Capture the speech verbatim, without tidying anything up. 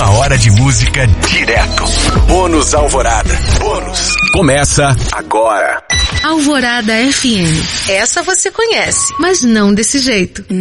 Uma hora de música direto. Bônus Alvorada. Bônus. Começa agora. Alvorada F M. Essa você conhece, mas não desse jeito.